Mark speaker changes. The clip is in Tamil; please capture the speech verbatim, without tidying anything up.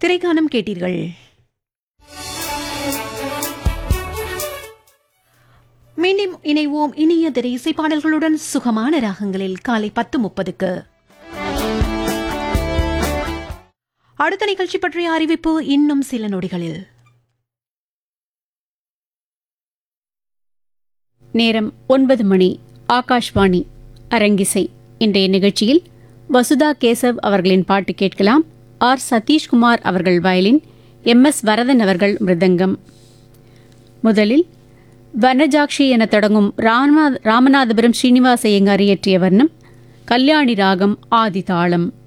Speaker 1: திரைக்கானம் கேட்டீர்கள். மீண்டும் இணைவோம் இனிய திரை இசை பாடல்களுடன் சுகமான ராகங்களில் காலை பத்து முப்பதுக்கு. அடுத்த நிகழ்ச்சி பற்றிய அறிவிப்பு இன்னும் சில நொடிகளில்.
Speaker 2: நேரம் ஒன்பது மணி. ஆகாஷ்வாணி அரங்கிசை. இன்றைய நிகழ்ச்சியில் வசுதா கேசவ் அவர்களின் பாட்டு கேட்கலாம். ஆர் சதீஷ்குமார் அவர்கள் வயலின், எம் எஸ் வரதன் அவர்கள் மிருதங்கம். முதலில் வனஜாக்ஷி என தொடங்கும் ராமநாதபுரம் ஸ்ரீனிவாச ஐயங்கார் இயற்றிய வர்ணம், கல்யாணி ராகம், ஆதி தாளம்.